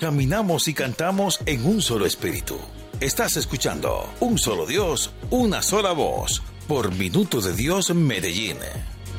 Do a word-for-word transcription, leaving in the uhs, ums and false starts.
caminamos y cantamos en un solo espíritu. Estás escuchando Un Solo Dios, Una Sola Voz, por Minuto de Dios Medellín.